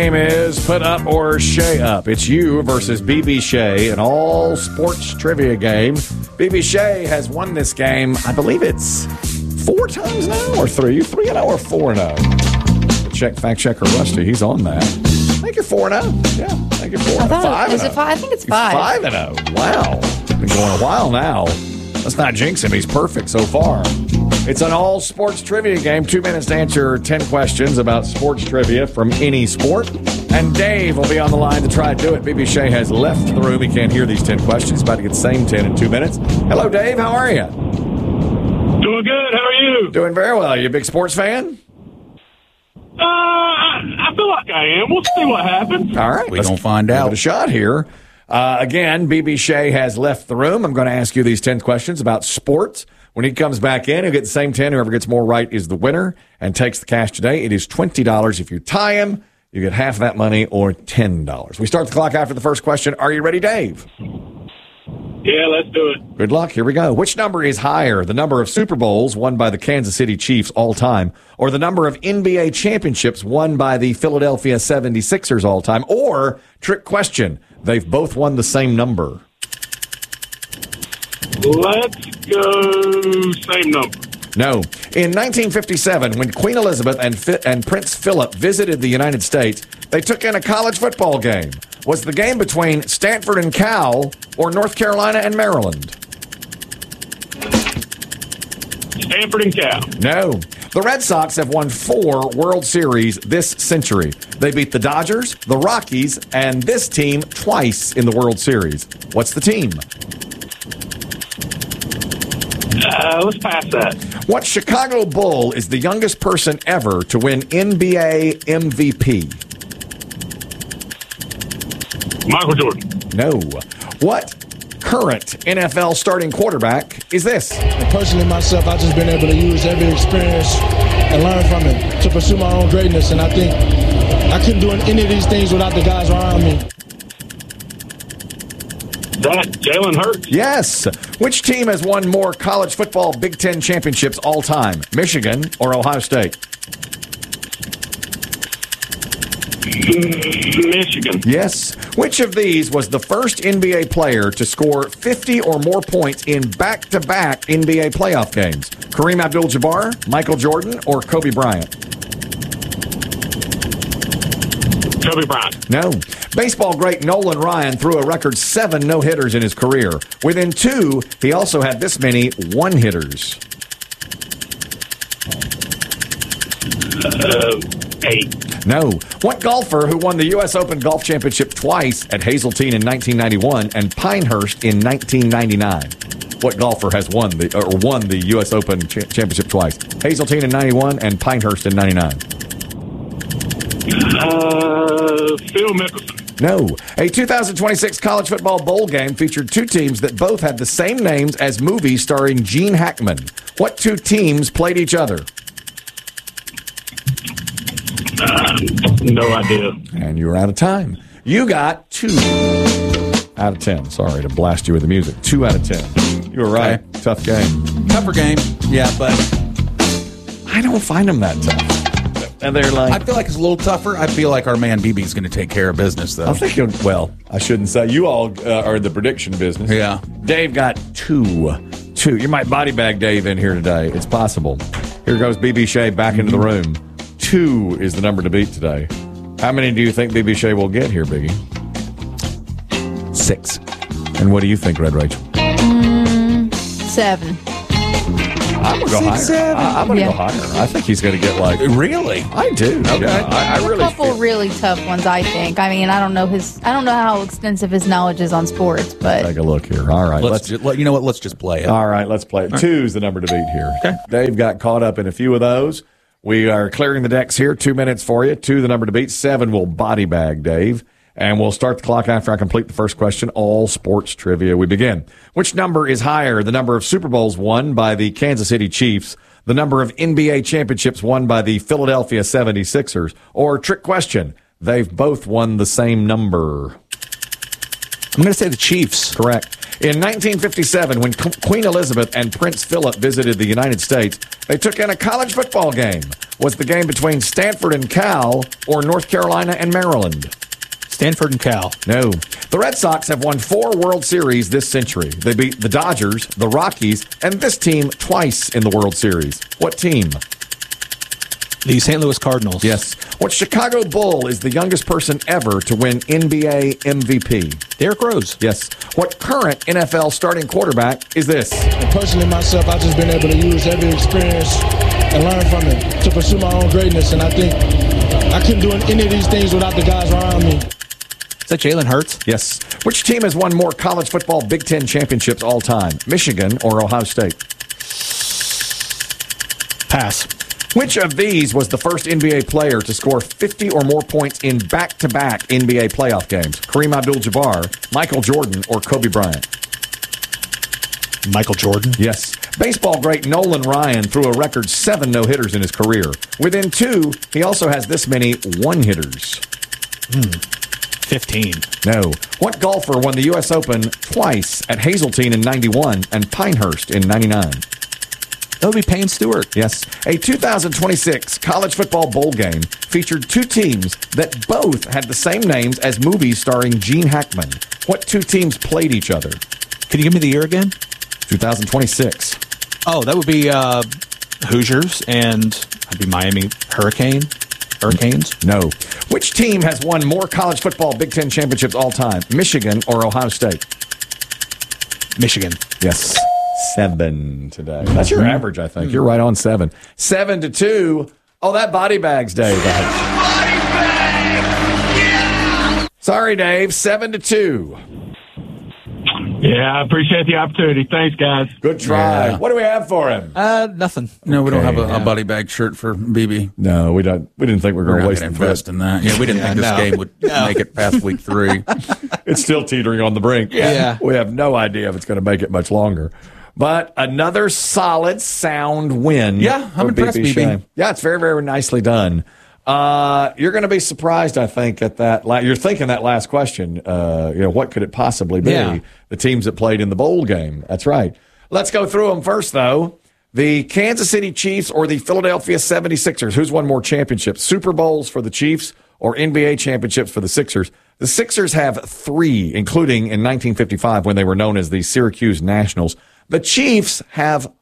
Game is Put Up or Shay Up. It's you versus BB Shea, an all sports trivia game. BB Shea has won this game, I believe it's 4 times now, or 3? You 3-0 or 4-0? Check fact checker Rusty. He's on that. I think you're 4-0. Yeah, I think you're 4-0. 5-0. Is it 5? I think it's 5. 5-0. Wow. Been going a while now. Let's not jinx him. He's perfect so far. It's an all sports trivia game. 2 minutes to answer 10 questions about sports trivia from any sport. And Dave will be on the line to try to do it. BB Shea has left the room. He can't hear these 10 questions. He's about to get the same 10 in 2 minutes. Hello, Dave. How are you? Doing good. How are you? Doing very well. You a big sports fan? I feel like I am. We'll see what happens. All right. We're going to find out. Give it a shot here. Again, BB Shea has left the room. I'm going to ask you these 10 questions about sports. When he comes back in, he'll get the same 10. Whoever gets more right is the winner and takes the cash today. It is $20. If you tie him, you get half of that money, or $10. We start the clock after the first question. Are you ready, Dave? Yeah, let's do it. Good luck. Here we go. Which number is higher, the number of Super Bowls won by the Kansas City Chiefs all time, or the number of NBA championships won by the Philadelphia 76ers all time? Or, trick question, they've both won the same number. Let's go same number. No. In 1957, when Queen Elizabeth and Prince Philip visited the United States, they took in a college football game. Was the game between Stanford and Cal or North Carolina and Maryland? Stanford and Cal. No. The Red Sox have won 4 World Series this century. They beat the Dodgers, the Rockies, and this team twice in the World Series. What's the team? Let's pass that. What Chicago Bull is the youngest person ever to win NBA MVP? Michael Jordan. No. What current NFL starting quarterback is this? And personally, myself, I've just been able to use every experience and learn from it to pursue my own greatness. And I think I couldn't do any of these things without the guys around me. That Jalen Hurts. Yes. Which team has won more college football Big Ten championships all time? Michigan or Ohio State? Michigan. Yes. Which of these was the first NBA player to score 50 or more points in back-to-back NBA playoff games? Kareem Abdul-Jabbar, Michael Jordan, or Kobe Bryant? Kobe Bryant. No. Baseball great Nolan Ryan threw a record 7 no-hitters in his career. Within 2, he also had this many one-hitters. 8. No. What golfer who won the U.S. Open Golf Championship twice at Hazeltine in 1991 and Pinehurst in 1999? What golfer has won the U.S. Open Championship twice? Hazeltine in 91 and Pinehurst in 99. Phil Mickelson. No. A 2026 college football bowl game featured 2 teams that both had the same names as movies starring Gene Hackman. What 2 teams played each other? No idea. And you were out of time. You got 2 out of 10. Sorry to blast you with the music. 2 out of 10. You were right. Okay. Tough game. Tougher game. Yeah, but I don't find them that tough. And they're like, I feel like it's a little tougher. I feel like our man BB is going to take care of business, though. I'm thinking, well, I shouldn't say. You all are the prediction business. Yeah. Dave got 2. You might body bag Dave in here today. It's possible. Here goes BB Shea back into the room. 2 is the number to beat today. How many do you think BB Shea will get here, Biggie? 6. And what do you think, Red Rachel? 7. I'm going to go higher. 7. I'm going to go higher. I think he's going to get like... Really? I do. Okay. Yeah, I really a couple really tough ones, I think. I mean, I don't know how extensive his knowledge is on sports, but take a look here. All right. You know what? Let's just play it. All right, let's play it. 2 is the number to beat here. Okay. Dave got caught up in a few of those. We are clearing the decks here. 2 minutes for you. 2 the number to beat. 7 will body bag Dave. And we'll start the clock after I complete the first question. All sports trivia. We begin. Which number is higher? The number of Super Bowls won by the Kansas City Chiefs, the number of NBA championships won by the Philadelphia 76ers, or trick question, they've both won the same number? I'm going to say the Chiefs. Correct. In 1957, when Queen Elizabeth and Prince Philip visited the United States, they took in a college football game. was the game between Stanford and Cal or North Carolina and Maryland? Stanford and Cal. No. The Red Sox have won 4 World Series this century. They beat the Dodgers, the Rockies, and this team twice in the World Series. What team? The St. Louis Cardinals. Yes. What Chicago Bull is the youngest person ever to win NBA MVP? Derrick Rose. Yes. What current NFL starting quarterback is this? And personally, myself, I've just been able to use every experience and learn from it to pursue my own greatness. And I think I couldn't do any of these things without the guys around me. Is that Jalen Hurts? Yes. Which team has won more college football Big Ten championships all time? Michigan or Ohio State? Pass. Which of these was the first NBA player to score 50 or more points in back-to-back NBA playoff games? Kareem Abdul-Jabbar, Michael Jordan, or Kobe Bryant? Michael Jordan. Yes. Baseball great Nolan Ryan threw a record 7 no-hitters in his career. Within 2, he also has this many one-hitters. 15. No. What golfer won the U.S. Open twice at Hazeltine in 91 and Pinehurst in 99? That would be Payne Stewart. Yes. A 2026 college football bowl game featured 2 teams that both had the same names as movies starring Gene Hackman. What 2 teams played each other? Can you give me the year again? 2026. Oh, that would be Hoosiers and that'd be Miami Hurricanes. No. Which team has won more college football Big Ten championships all time? Michigan or Ohio State? Michigan. Yes. 7 today. That's your average, I think. You're right on 7. 7-2. Oh, that body bag's Dave. Body bag! Yeah! Sorry, Dave. 7-2. Yeah, I appreciate the opportunity. Thanks, guys. Good try. Yeah. What do we have for him? Nothing. No, we don't have Okay, a buddy bag shirt for BB. No, we don't. We didn't think we were going to We're not waste going to the invest in that. Yeah, we didn't think this game would make it past week 3. It's still teetering on the brink. Yeah. We have no idea if it's going to make it much longer. But another solid, sound win. Yeah, I'm for impressed, BB. Shea. Yeah, it's very, very nicely done. You're going to be surprised, I think, at that. You're thinking that last question. What could it possibly be? Yeah. The teams that played in the bowl game. That's right. Let's go through them first, though. The Kansas City Chiefs or the Philadelphia 76ers? Who's won more championships? Super Bowls for the Chiefs or NBA championships for the Sixers? The Sixers have 3, including in 1955 when they were known as the Syracuse Nationals. The Chiefs have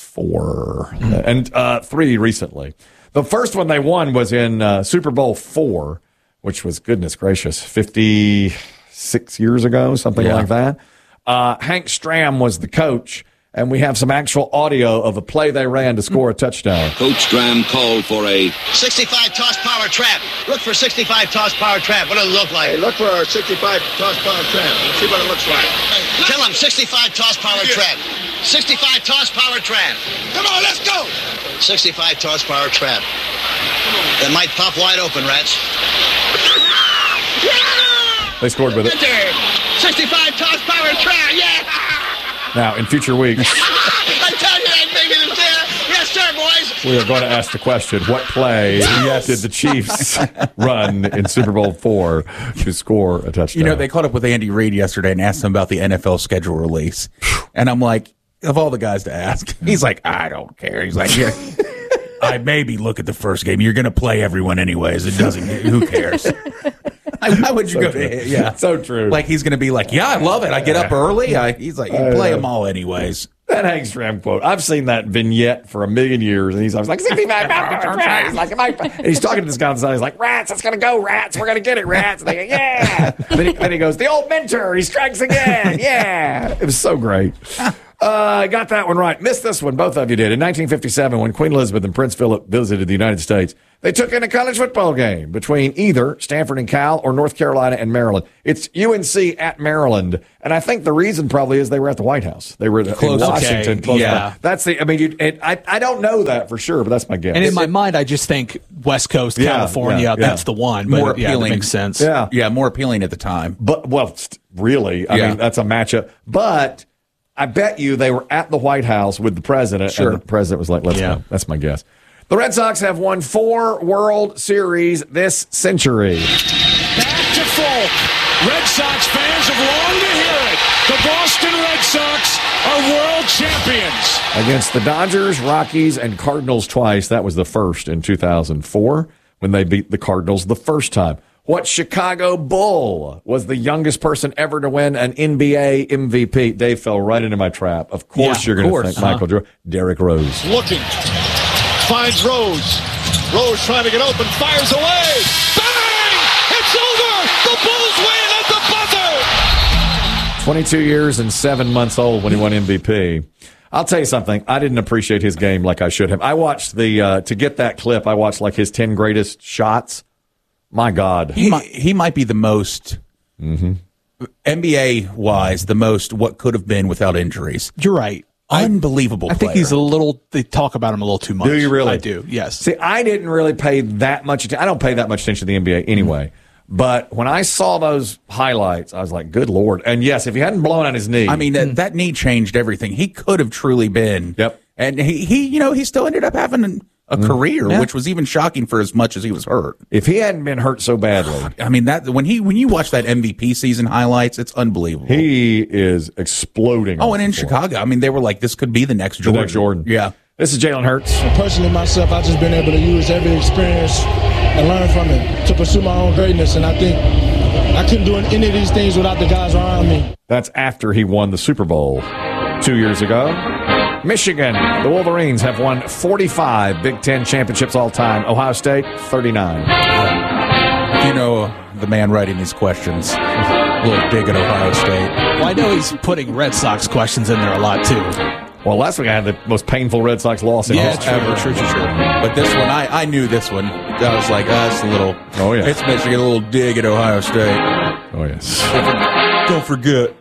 4 and 3 recently. The first one they won was in Super Bowl 4, which was, goodness gracious, 56 years ago, something like that. Hank Stram was the coach, and we have some actual audio of a play they ran to score a touchdown. Coach Stram called for a 65 toss power trap. Look for 65 toss power trap. What does it look like? Hey, look for our 65 toss power trap. See what it looks like. Tell him 65 toss power trap. 65 toss power trap. Come on, let's go. 65 toss power trap. That might pop wide open, rats. They scored with it. 65 toss power trap. Yeah. Now, in future weeks, I tell you that thing is there. Yes, sir, boys. we are going to ask the question, what play did the Chiefs run in Super Bowl 4 to score a touchdown? You know, they caught up with Andy Reid yesterday and asked him about the NFL schedule release. And I'm like, of all the guys to ask, he's like, I don't care. He's like, yeah, I maybe look at the first game. You're going to play everyone anyways. It doesn't, who cares? Why would you go? Yeah, so true. Like he's going to be like, yeah, I love it. I get up early. He's like, you play them all anyways. That Hank Stram quote. I've seen that vignette for a million years, and he's always like, 65 pounds. He's like, and he's talking to this guy on the side. He's like, rats, it's going to go, rats. We're going to get it, rats. And they go, yeah. then he goes, the old mentor, he strikes again. Yeah. It was so great. Got that one right. Missed this one. Both of you did. In 1957, when Queen Elizabeth and Prince Philip visited the United States, they took in a college football game between either Stanford and Cal or North Carolina and Maryland. It's UNC at Maryland. And I think the reason probably is they were at the White House. They were Close. in Washington. Okay. Close Yeah. by. That's the, I mean, I don't know that for sure, but that's my guess. And in my mind, I just think West Coast, Yeah, California, yeah. that's the one. But More yeah, that appealing. makes sense. Yeah. Yeah, more appealing at the time. But, well, really, I Yeah. mean, that's a matchup. But I bet you they were at the White House with the president, Sure. and the president was like, let's Yeah. go. That's my guess. The Red Sox have won 4 World Series this century. Back to Falk. Red Sox fans have longed to hear it. The Boston Red Sox are world champions. Against the Dodgers, Rockies, and Cardinals twice. That was the first in 2004 when they beat the Cardinals the first time. What Chicago Bull was the youngest person ever to win an NBA MVP? Dave fell right into my trap. Of course you're going to think Michael Jordan. Derrick Rose. Looking. Finds Rose. Rose trying to get open. Fires away. Bang! It's over! The Bulls win at the buzzer! 22 years and 7 months old when he won MVP. I'll tell you something. I didn't appreciate his game like I should have. I watched to get that clip, I watched like his 10 greatest shots. My God. He might be the most, NBA-wise, the most what could have been without injuries. You're right. Unbelievable I think player. he's a little, they talk about him a little too much. Do you really? I do, yes. See, I didn't really pay that much attention. I don't pay that much attention to the NBA anyway. But when I saw those highlights, I was like, good Lord. And yes, if he hadn't blown out his knee. I mean, that knee changed everything. He could have truly been. Yep. And he still ended up having a career, which was even shocking for as much as he was hurt. If he hadn't been hurt so badly. I mean, that when you watch that MVP season highlights, it's unbelievable. He is exploding. Oh, and in Chicago, I mean, they were like, this could be the next Jordan. The next Jordan. Yeah. This is Jalen Hurts. Personally, myself, I've just been able to use every experience and learn from it to pursue my own greatness. And I think I couldn't do any of these things without the guys around me. That's after he won the Super Bowl 2 years ago. Michigan, the Wolverines have won 45 Big Ten championships all time. Ohio State, 39. You know, the man writing these questions, a little dig at Ohio State. Well, I know he's putting Red Sox questions in there a lot, too. Well, last week I had the most painful Red Sox loss in history. True. But this one, I knew this one. I was like, that's a little. Oh, yeah. It's Michigan, a little dig at Ohio State. Oh, yes. Don't forget.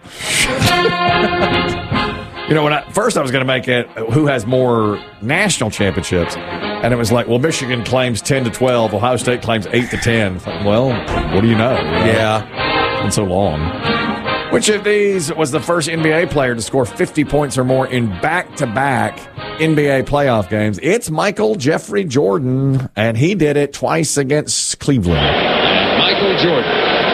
You know, first I was going to make it who has more national championships, and it was like, well, Michigan claims 10 to 12, Ohio State claims 8 to 10. Well, what do you know? Yeah. It's been so long. Which of these was the first NBA player to score 50 points or more in back-to-back NBA playoff games? It's Michael Jeffrey Jordan, and he did it twice against Cleveland. Michael Jordan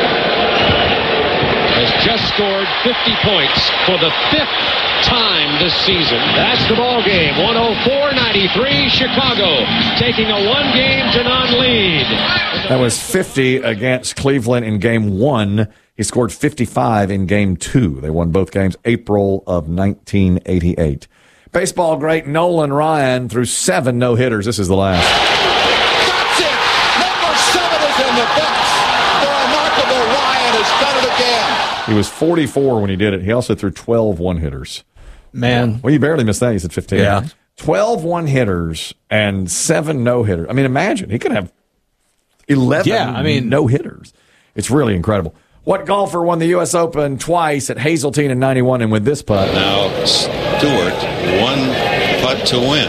has just scored 50 points for the fifth time this season. That's the ball game. 104-93, Chicago taking a one-game-to-none lead. That was 50 against Cleveland in Game 1. He scored 55 in Game 2. They won both games April of 1988. Baseball great Nolan Ryan threw 7 no-hitters. This is the last. That's it! Number 7 is in the books. The remarkable Ryan has done it again. He was 44 when he did it. He also threw 12 one-hitters. Man. Well, you barely missed that. You said 15. Yeah. 12 one-hitters and 7 no-hitters. I mean, imagine. He could have 11 no-hitters. It's really incredible. What golfer won the U.S. Open twice at Hazeltine in 91 and with this putt? Now, Stewart, one putt to win.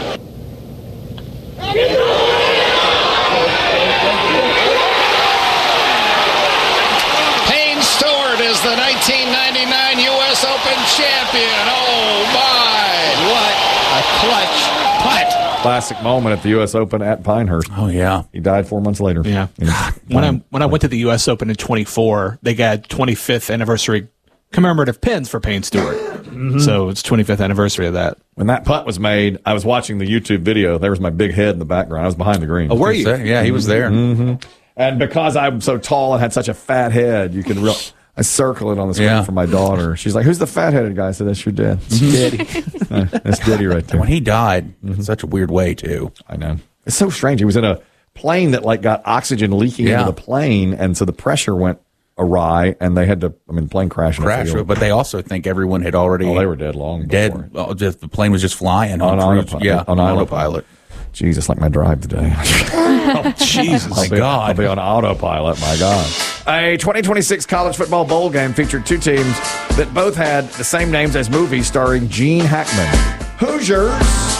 Payne Stewart is the 1999 U.S. Open champion. Oh, my. What a clutch putt. Classic moment at the U.S. Open at Pinehurst. Oh, yeah. He died 4 months later. Yeah. When I went to the U.S. Open in 24, they got 25th anniversary commemorative pins for Payne Stewart. So it's 25th anniversary of that. When that putt was made, I was watching the YouTube video. There was my big head in the background. I was behind the green. Oh, were you? Yeah, he was there. Mm-hmm. And because I'm so tall and had such a fat head, you can I circle it on the screen for my daughter. She's like, "Who's the fat-headed guy?" I said, "That's your dad." Diddy. That's Diddy right there. When he died, in such a weird way, too. I know. It's so strange. He was in a plane that got oxygen leaking into the plane, and so the pressure went awry, and they had to, the plane crashed. But they also think everyone had already... Oh, they were dead long before. Dead. Well, the plane was just flying. On autopilot. Yeah, on autopilot. Jesus, like my drive today. Oh, Jesus. I'll be on autopilot, my God. A 2026 college football bowl game featured 2 teams that both had the same names as movies starring Gene Hackman. Hoosiers.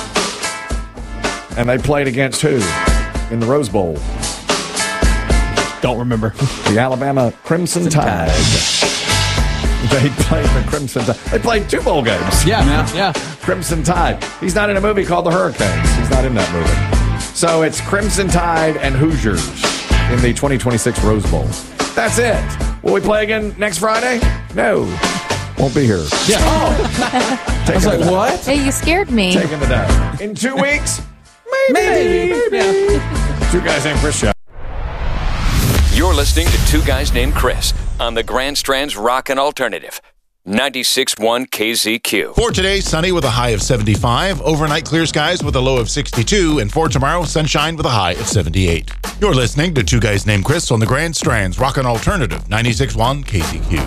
And they played against who in the Rose Bowl? Don't remember. The Alabama Crimson Tide. They played the Crimson Tide. They played 2 bowl games. Yeah. Crimson Tide. He's not in a movie called The Hurricanes. He's not in that movie. So it's Crimson Tide and Hoosiers in the 2026 Rose Bowl. That's it. Will we play again next Friday? No. Won't be here. Yeah. Oh. I was like, what? Hey, you scared me. Taking the day. In 2 weeks? Maybe. Yeah. Two Guys Named Chris show. You're listening to Two Guys Named Chris on the Grand Strand's Rockin' Alternative. 96.1 KZQ. For today, sunny with a high of 75. Overnight, clear skies with a low of 62. And for tomorrow, sunshine with a high of 78. You're listening to Two Guys Named Chris on the Grand Strand's Rockin' Alternative. 96.1 KZQ.